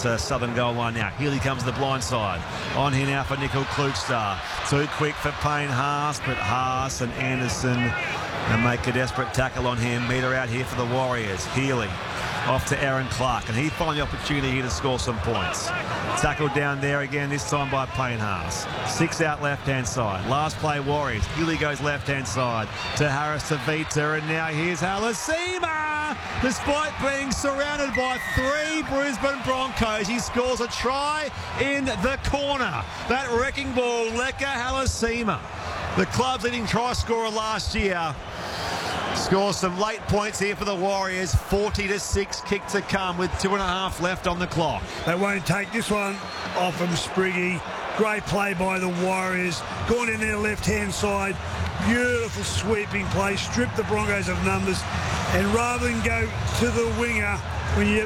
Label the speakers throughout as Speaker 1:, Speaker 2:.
Speaker 1: southern goal line now. Healy comes to the blind side. On here now for Nickel Klugstar. Too quick for Payne Haas, but Haas and Anderson make a desperate tackle on him. Meter out here for the Warriors. Healy off to Aaron Clark, and he finds the opportunity here to score some points. Tackled down there again, this time by Payne Haas. 6 out left-hand side. Last play, Warriors. Healy goes left-hand side to Harris Tavita, and now here's Halasima. Despite being surrounded by 3 Brisbane Broncos, he scores a try in the corner. That wrecking ball, Leka Halasima, the club's leading try scorer last year, scores some late points here for the Warriors. 40-6 kick to come with 2.5 left on the clock.
Speaker 2: They won't take this one off him, Spriggy. Great play by the Warriors. Gone in their left-hand side. Beautiful sweeping play. Stripped the Broncos of numbers. And rather than go to the winger, when you're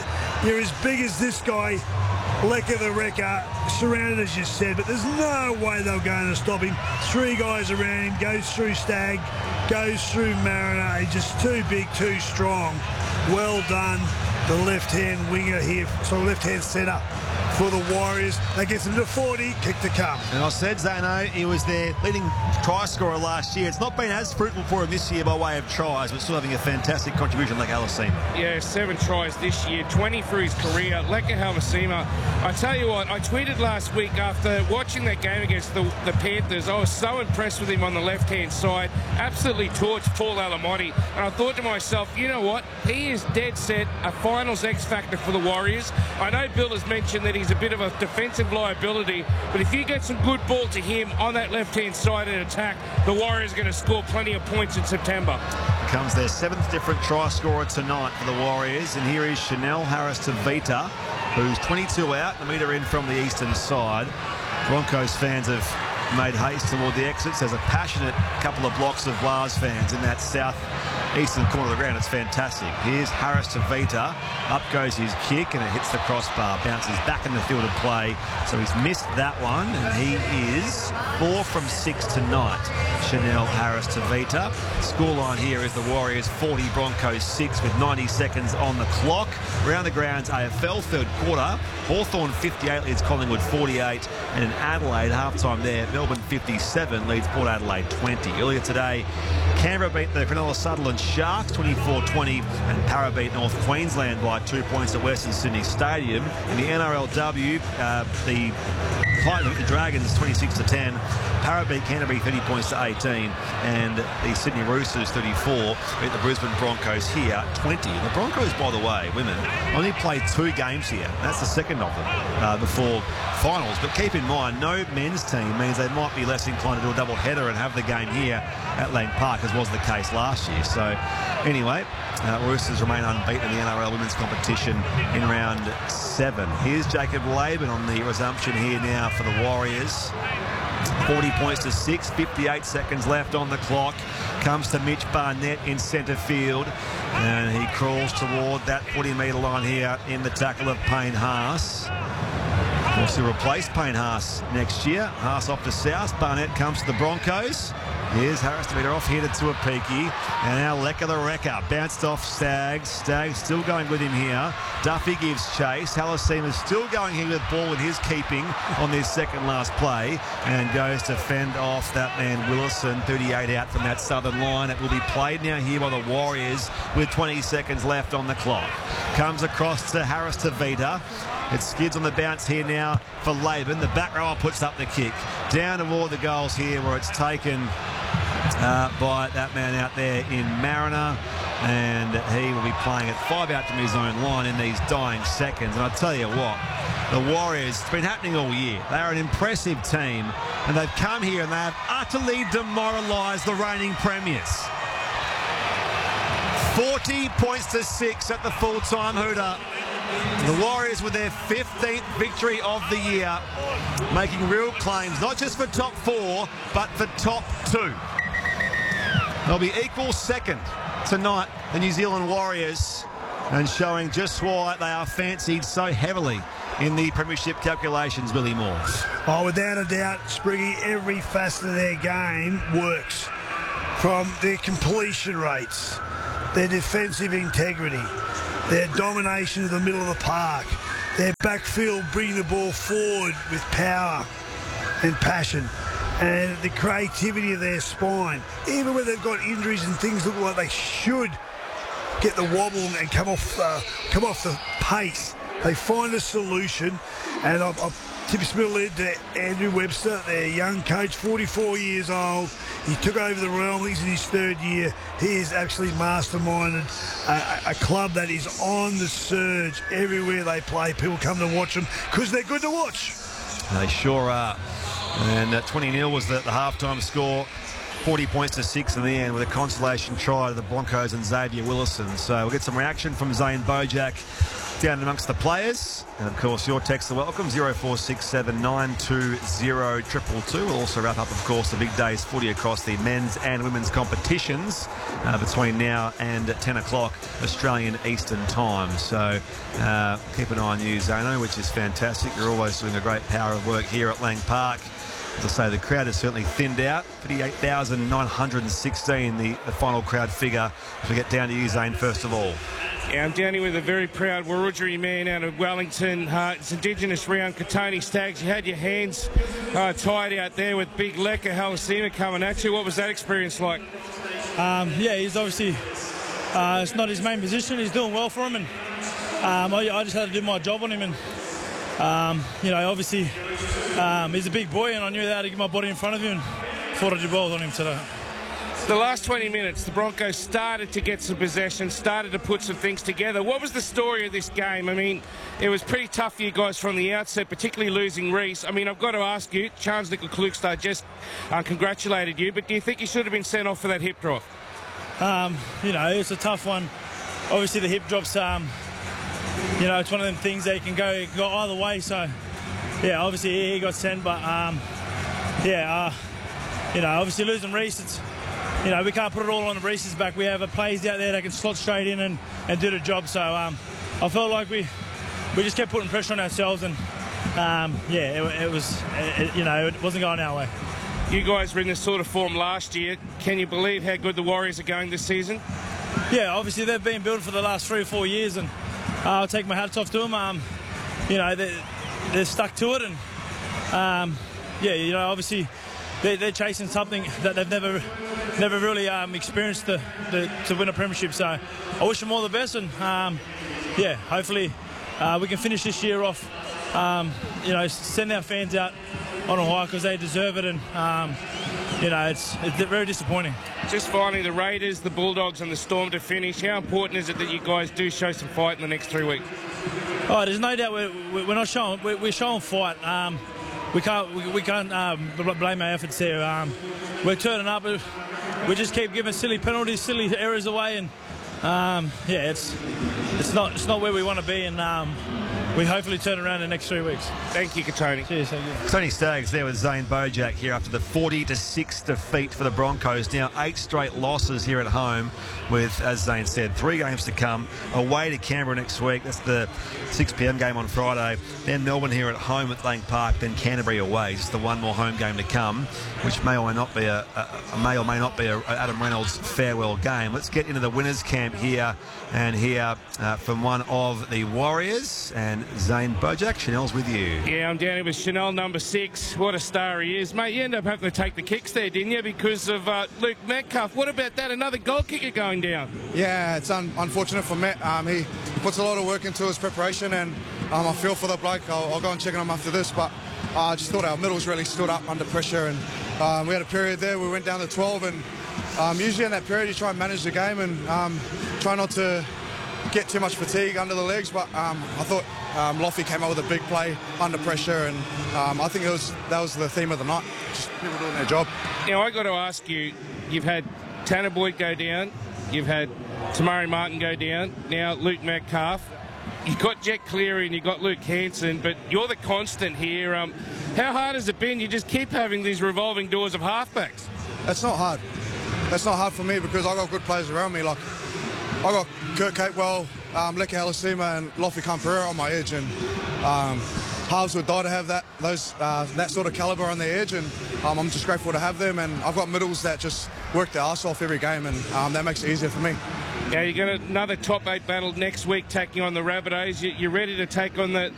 Speaker 2: as big as this guy, Leka the Wrecker, surrounded as you said, but there's no way they're going to stop him. 3 guys around him, goes through Stagg, goes through Mariner. He's just too big, too strong. Well done, the left-hand winger here, so left-hand centre for the Warriors. That gets them to 40, kick to come.
Speaker 1: And I said, Zano, he was their leading try scorer last year. It's not been as fruitful for him this year by way of tries, but still having a fantastic contribution like Halasima.
Speaker 3: Yeah, 7 tries this year, 20 for his career. Leka Halasima. I tell you what, I tweeted last week after watching that game against the Panthers, I was so impressed with him on the left-hand side. Absolutely torched Paul Alamotti. And I thought to myself, you know what? He is dead set a finals X-factor for the Warriors. I know Bill has mentioned that he's a bit of a defensive liability, but if you get some good ball to him on that left-hand side in attack, the Warriors are going to score plenty of points in September.
Speaker 1: Comes their 7th different try scorer tonight for the Warriors, and here is Chanel Harris Tavita, who's 22 out, the metre in from the eastern side. Broncos fans have made haste toward the exits. There's a passionate couple of blocks of Waz fans in that south-eastern corner of the ground. It's fantastic. Here's Harris Tavita. Up goes his kick, and it hits the crossbar. Bounces back in the field of play. So he's missed that one, and he is 4 from 6 tonight. Chanel Harris Tavita. Scoreline here is the Warriors 40, Broncos 6 with 90 seconds on the clock. Around the grounds, AFL third quarter. Hawthorn 58 leads Collingwood 48, and in Adelaide, halftime there, Melbourne 57 leads Port Adelaide 20. Earlier today, Canberra beat the Cronulla Sutherland Sharks 24-20, and Para beat North Queensland by 2 points at Western Sydney Stadium. In the NRLW, the Titans beat the Dragons 26-10. Para beat Canterbury 30 points to 18, and the Sydney Roosters 34 beat the Brisbane Broncos here 20. The Broncos, by the way, women, only played 2 games here. That's the second of them before finals. But keep in mind, no men's team means they might be less inclined to do a double header and have the game here at Lang Park, as was the case last year. So anyway, Roosters remain unbeaten in the NRL women's competition in round 7. Here's Jacob Laban on the resumption here now for the Warriors. 40 points to 6, 58 seconds left on the clock. Comes to Mitch Barnett in centre field, and he crawls toward that 40-metre line here in the tackle of Payne Haas. Of course, he'll replace Payne Haas next year. Haas off to South. Barnett comes to the Broncos. Here's Harris to meter off here to Tuapiki. And now Leka the Wrecker. Bounced off Staggs. Staggs still going with him here. Duffy gives chase. Halasima still going here with ball with his keeping on this second last play. And goes to fend off that man Willison. 38 out from that southern line. It will be played now here by the Warriors with 20 seconds left on the clock. Comes across to Harris Tavita. It skids on the bounce here now for Laban. The back rower puts up the kick. Down toward the goals here where it's taken by that man out there in Mariner. And he will be playing it 5 out from his own line in these dying seconds. And I tell you what, the Warriors, it's been happening all year. They are an impressive team. And they've come here and they have utterly demoralised the reigning premiers. 40 points to 6 at the full-time hooter. The Warriors with their 15th victory of the year, making real claims, not just for top 4, but for top 2. They'll be equal second tonight, the New Zealand Warriors, and showing just why they are fancied so heavily in the premiership calculations, Billy Moore.
Speaker 2: Oh, without a doubt, Spriggy, every facet of their game works. From their completion rates, their defensive integrity, their domination of the middle of the park, their backfield bringing the ball forward with power and passion, and the creativity of their spine. Even when they've got injuries and things look like they should get the wobble and come off the pace, they find a solution. And I've tip led to Andrew Webster, their young coach, 44 years old. He took over the realm. He's in his third year. He has actually masterminded a club that is on the surge. Everywhere they play, people come to watch them because they're good to watch.
Speaker 1: They sure are. And 20-0 was the halftime score. 40 points to 6 in the end with a consolation try to the Broncos and Xavier Willison. So we'll get some reaction from Zane Bojack down amongst the players. And of course, your texts are welcome, 0467 920 222. We'll also wrap up, of course, the big day's footy across the men's and women's competitions between now and 10 o'clock Australian Eastern Time. So keep an eye on you, Zano, which is fantastic. You're always doing a great power of work here at Lang Park. As I say, the crowd has certainly thinned out. 58,916, the final crowd figure. If we get down to you, Zane, first of all.
Speaker 3: Yeah, I'm down here with a very proud Wiradjuri man out of Wellington. It's Indigenous round, Katoni Stags. You had your hands tied out there with big Leka Halasima coming at you. What was that experience like?
Speaker 4: Yeah, he's obviously, it's not his main position. He's doing well for him, and I just had to do my job on him. And you know, obviously, he's a big boy, and I knew how to get my body in front of him, and thought I did well on him today.
Speaker 3: The last 20 minutes, the Broncos started to get some possession, started to put some things together. What was the story of this game? I mean, it was pretty tough for you guys from the outset, particularly losing Reece. I mean, I've got to ask you, Charles Nickel-Klugstar just congratulated you, but do you think you should have been sent off for that hip drop?
Speaker 4: You know, it's a tough one. Obviously, the hip drop's, you know, it's one of them things that can go either way. So, yeah, obviously he got sent, but yeah, you know, obviously losing Reece, it's, you know, we can't put it all on the Reece's back. We have players out there that can slot straight in and do the job. So I felt like we just kept putting pressure on ourselves, and yeah, you know, it wasn't going our way.
Speaker 3: You guys were in this sort of form last year. Can you believe how good the Warriors are going this season?
Speaker 4: Yeah, obviously they've been building for the last 3 or 4 years, and I'll take my hats off to them. You know, they're stuck to it, and yeah, you know, obviously they're chasing something that they've never really experienced to win a premiership. So I wish them all the best, and yeah, hopefully we can finish this year off, you know, send our fans out on a high because they deserve it, and you know, it's very disappointing.
Speaker 3: Just finally, the Raiders, the Bulldogs and the Storm to finish. How important is it that you guys do show some fight in the next 3 weeks?
Speaker 4: Oh, there's no doubt we're not showing, we're showing fight. We can't blame our efforts there. We're turning up. We just keep giving silly penalties, silly errors away, and yeah, it's not where we want to be, and we hopefully turn around in the next 3 weeks.
Speaker 3: Thank you, Katoni.
Speaker 4: Cheers. Thank you.
Speaker 1: Tony Staggs there with Zane Bojack here after the 40-6 defeat for the Broncos. Now 8 straight losses here at home with, as Zane said, 3 games to come. Away to Canberra next week. That's the 6 p.m. game on Friday. Then Melbourne here at home at Lang Park. Then Canterbury away. Just the one more home game to come, which may or may not be a Adam Reynolds farewell game. Let's get into the winners' camp here and hear from one of the Warriors. And Zane Bojack, Chanel's with you.
Speaker 3: Yeah, I'm down here with Chanel, number 6. What a star he is. Mate, you ended up having to take the kicks there, didn't you, because of Luke Metcalf. What about that? Another goal kicker going down.
Speaker 5: Yeah, it's unfortunate for Matt. He puts a lot of work into his preparation, and I feel for the bloke. I'll go and check on him after this, but I just thought our middles really stood up under pressure, and we had a period there we went down to 12, and usually in that period you try and manage the game and try not to get too much fatigue under the legs, but I thought Loffy came out with a big play under pressure, and I think that was the theme of the night, just people doing their job.
Speaker 3: Now, I got to ask you, you've had Tanner Boyd go down, you've had Tamari Martin go down, now Luke Metcalf, you've got Jet Cleary and you've got Luke Hansen, but you're the constant here. How hard has it been? You just keep having these revolving doors of halfbacks.
Speaker 5: That's not hard. That's not hard for me because I got good players around me. Like, I got Kurt Capewell, Leka Halasima and Lofi Kamperera on my edge, and halves would die to have that sort of calibre on their edge, and I'm just grateful to have them, and I've got middles that just work their arse off every game, and that makes it easier for me.
Speaker 3: Yeah, you got another top 8 battle next week, taking on the Rabbitohs. You're ready to take on the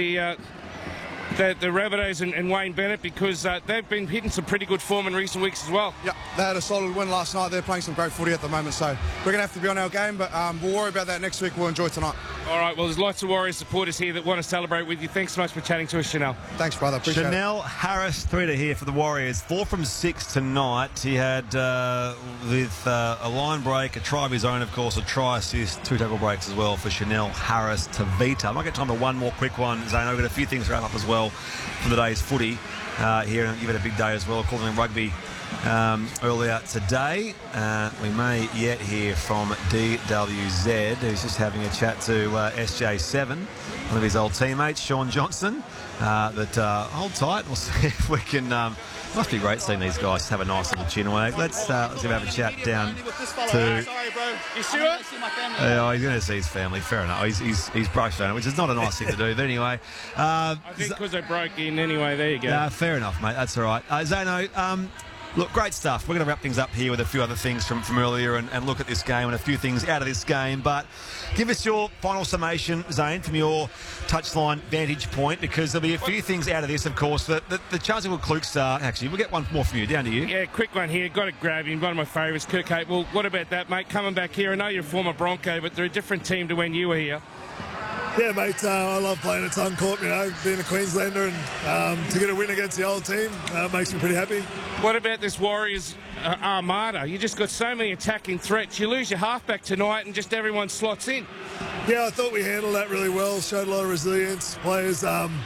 Speaker 3: Rabbitohs and Wayne Bennett, because they've been hitting some pretty good form in recent weeks as well.
Speaker 5: Yeah, they had a solid win last night. They're playing some great footy at the moment, so we're going to have to be on our game, but we'll worry about that next week. We'll enjoy tonight.
Speaker 3: All right, well, there's lots of Warriors supporters here that want to celebrate with you. Thanks so much for chatting to us, Chanel.
Speaker 5: Thanks, brother. Appreciate
Speaker 1: Chanel Harris-Tavita here for the Warriors. 4 from 6 tonight. He had, with a line break, a try of his own, of course, a try assist, 2 tackle breaks as well for Chanel Harris-Tavita. I might get time for one more quick one, Zane. I've got a few things to wrap up as well for the day's footy here. You've had a big day as well, calling rugby earlier today. We may yet hear from DWZ, who's just having a chat to SJ7, one of his old teammates, Sean Johnson. Hold tight. We'll see if we can. Must be great seeing these guys have a nice little chin wag. Let's have a chat down to.
Speaker 6: Sorry, bro.
Speaker 3: You sure?
Speaker 1: He's going to see his family. Fair enough. He's brushed on it, which is not a nice thing to do. But anyway,
Speaker 3: I think because they broke in anyway. There you go.
Speaker 1: Fair enough, mate. That's all right. Zano, look, great stuff. We're going to wrap things up here with a few other things from earlier and look at this game and a few things out of this game. But give us your final summation, Zane, from your touchline vantage point, because there'll be a few things out of this, of course. The Charles Kluk Star, actually, we'll get one more from you. Down to you.
Speaker 3: Yeah, quick one here. Got to grab him. One of my favourites, Kirk Capewell. What about that, mate? Coming back here. I know you're a former Bronco, but they're a different team to when you were here.
Speaker 2: Yeah, mate, I love playing at Suncorp, being a Queenslander, and to get a win against the old team makes me pretty happy.
Speaker 3: What about this Warriors armada? You just got so many attacking threats. You lose your halfback tonight and just everyone slots in.
Speaker 2: Yeah, I thought we handled that really well, showed a lot of resilience. Players,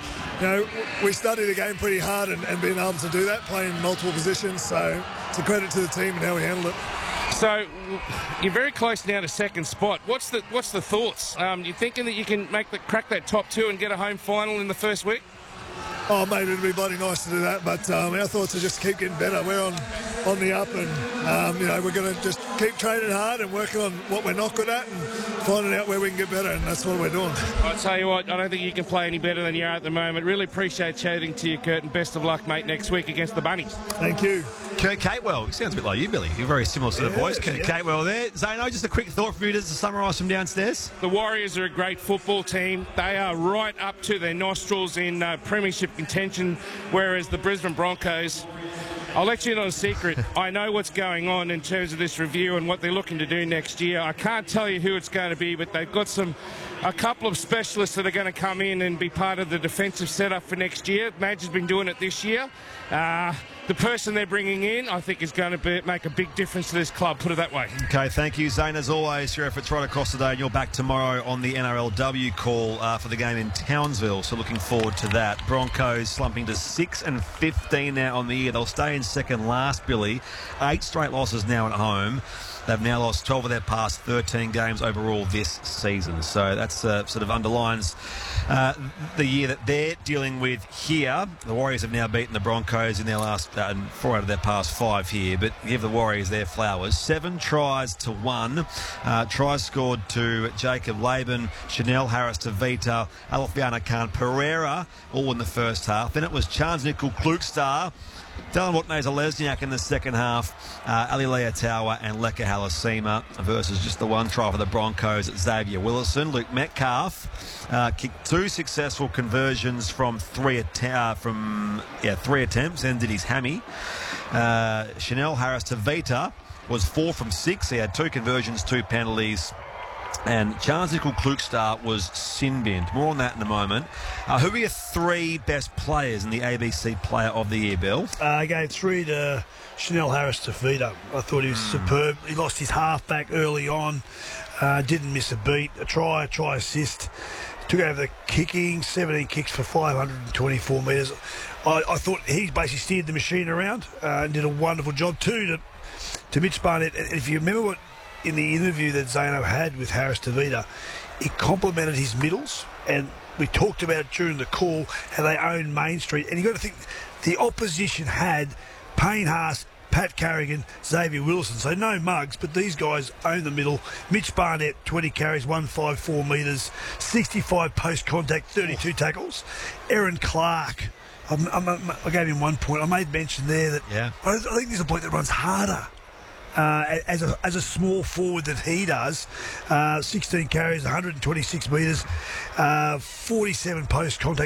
Speaker 2: we studied the game pretty hard and being able to do that, playing multiple positions, so it's a credit to the team and how we handled it.
Speaker 3: So you're very close now to second spot. What's the thoughts? You thinking that you can crack that top 2 and get a home final in the first week?
Speaker 2: Oh, mate, it'd be bloody nice to do that, but our thoughts are just keep getting better. We're on the up, and we're going to just keep training hard and working on what we're not good at and finding out where we can get better, and that's what we're doing.
Speaker 3: I'll tell you what, I don't think you can play any better than you are at the moment. Really appreciate chatting to you, Kurt, and best of luck, mate, next week against the Bunnies.
Speaker 2: Thank you.
Speaker 1: Kurt Capewell, he sounds a bit like you, Billy. You're very similar sort of voice. Kurt Capewell there. Zano, just a quick thought for you just to summarise from downstairs.
Speaker 3: The Warriors are a great football team. They are right up to their nostrils in premiership contention, whereas the Brisbane Broncos, I'll let you in on a secret. I know what's going on in terms of this review and what they're looking to do next year. I can't tell you who it's going to be, but they've got a couple of specialists that are going to come in and be part of the defensive setup for next year. Madge has been doing it this year. The person they're bringing in, I think, is going to make a big difference to this club, put it that way.
Speaker 1: Okay, thank you, Zane. As always, your efforts right across the day, and you're back tomorrow on the NRLW call for the game in Townsville, so looking forward to that. Broncos slumping to 6-15 now on the year. They'll stay in second last, Billy. 8 straight losses now at home. They've now lost 12 of their past 13 games overall this season. So that's sort of underlines the year that they're dealing with here. The Warriors have now beaten the Broncos in their last 4 out of their past 5 here. But give the Warriors their flowers. 7 tries to 1. Tries scored to Jacob Laban, Chanel Harris-Tavita, Alafiana Khan Pereira, all in the first half. Then it was Charles Kluk Star, Dallin Watney-Lesniak in the second half, Ali Leotawa and Leka Halasima versus just the 1 try for the Broncos at Xavier Willison. Luke Metcalf kicked 2 successful conversions from 3 attempts, and did his hammy. Chanel Harris-Tavita was 4 from 6. He had 2 conversions, 2 penalties. And Charles Kluk Star was sin-binned. More on that in a moment. Who are your 3 best players in the ABC Player of the Year, Bill?
Speaker 2: I gave 3 to Chanel Harris-Tavita. I thought he was superb. He lost his halfback early on. Didn't miss a beat. A try assist. Took over the kicking. 17 kicks for 524 metres. I thought he basically steered the machine around and did a wonderful job. 2 to Mitch Barnett. And if you remember what in the interview that Zano had with Harris-Tavita, he complimented his middles, and we talked about during the call how they own Main Street. And you've got to think the opposition had Payne Haas, Pat Carrigan, Xavier Willison, so no mugs, but these guys own the middle. Mitch Barnett, 20 carries, 154 metres, 65 post-contact, 32 tackles. Aaron Clark, I gave him 1 point. I made mention there that I think there's a bloke that runs harder as a small forward that he does. 16 carries, 126 metres, 47 post contact.